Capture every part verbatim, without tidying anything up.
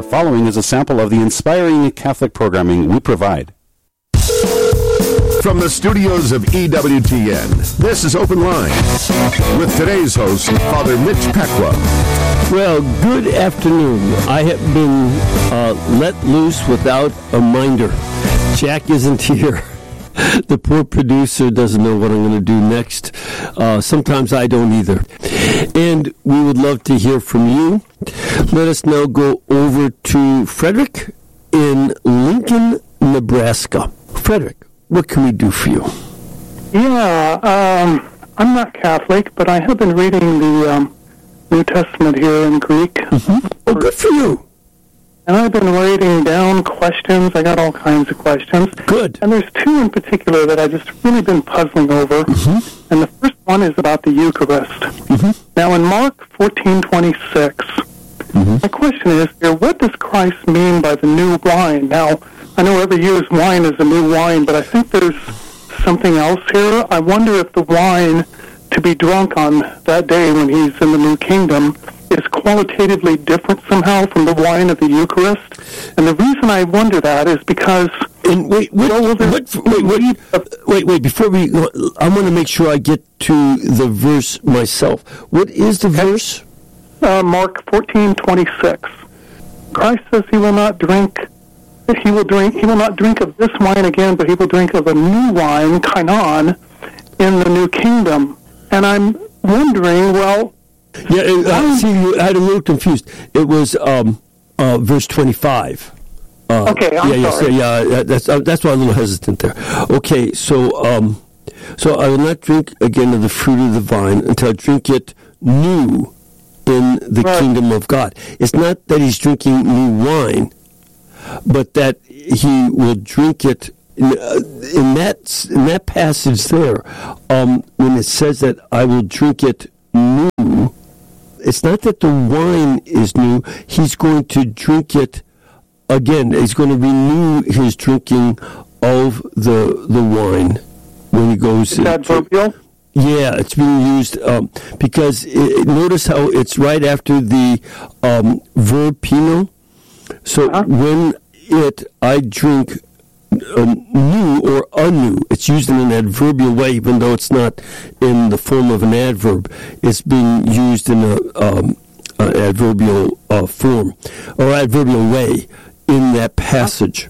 following is a sample of the inspiring Catholic programming we provide. From the studios of E W T N, this is Open Line with today's host, Father Mitch Pecwa. Well, good afternoon. I have been uh, let loose without a minder. Jack isn't here. The poor producer doesn't know what I'm going to do next. Uh, sometimes I don't either. And we would love to hear from you. Let us now go over to Frederick in Lincoln, Nebraska. Frederick, what can we do for you? Yeah, um, I'm not Catholic, but I have been reading the um, New Testament here in Greek. Mm-hmm. Oh, good for you. And I've been writing down questions. I got all kinds of questions. Good. And there's two in particular that I've just really been puzzling over. Mm-hmm. And the first one is about the Eucharist. Mm-hmm. Now, in Mark fourteen twenty-six, mm-hmm. my question is here, what does Christ mean by the new wine? Now, I know every year's wine is a new wine, but I think there's something else here. I wonder if the wine to be drunk on that day when he's in the new kingdom is qualitatively different somehow from the wine of the Eucharist. And the reason I wonder that is because... And wait, wait, well, what, wait, wait, wait, wait, before we... I want to make sure I get to the verse myself. What is the okay. verse? Uh, Mark fourteen twenty-six. Christ says he will not drink... He will drink. He will not drink of this wine again, but he will drink of a new wine, kainon, in the new kingdom. And I'm wondering, well... Yeah, uh, see, you had a little confused. It was um, uh, verse twenty-five. Uh, okay, I'm yeah, sorry. Yeah, yeah, that's uh, that's why I'm a little hesitant there. Okay, so um, so I will not drink again of the fruit of the vine until I drink it new in the right. kingdom of God. It's not that he's drinking new wine, but that he will drink it in, uh, in that in that passage there. Um, when it says that I will drink it new. It's not that the wine is new. He's going to drink it again. He's going to renew his drinking of the the wine when he goes. Is that adverbial? Yeah, it's being used um, because it, notice how it's right after the um, verb pino. So uh-huh. when it I drink um, new or anew, it's used in an adverbial way, even though it's not in the form of an adverb. It's being used in a um, an adverbial uh, form or adverbial way in that passage.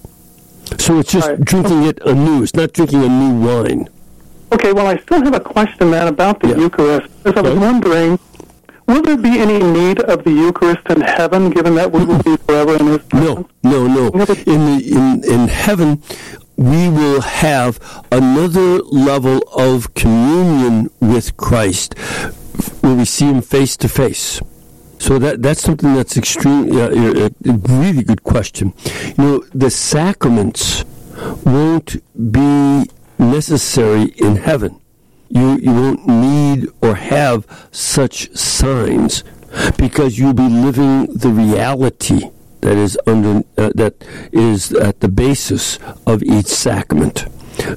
So it's just right. drinking it anew. It's not drinking a new wine. Okay, well, I still have a question, man, about the yeah. Eucharist. Because I was okay. wondering, will there be any need of the Eucharist in heaven, given that we will be forever in his presence? No, no, no. In, the, in, in heaven, we will have another level of communion with Christ where we see him face to face. So that that's something that's extremely, uh, a really good question. You know, the sacraments won't be necessary in heaven. You you won't need or have such signs because you'll be living the reality that is under uh, that is at the basis of each sacrament.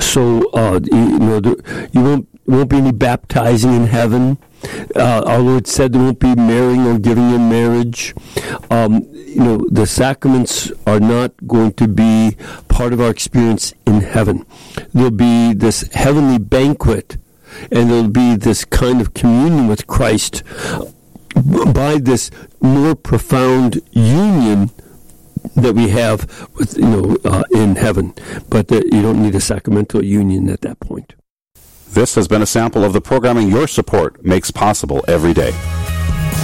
So uh, you, you know the, you won't won't be any baptizing in heaven. Uh, although it said there won't be marrying or giving in marriage, um, you know the sacraments are not going to be part of our experience in heaven. There'll be this heavenly banquet, and there'll be this kind of communion with Christ by this more profound union that we have with you know uh, in heaven. But the, you don't need a sacramental union at that point. This has been a sample of the programming your support makes possible every day.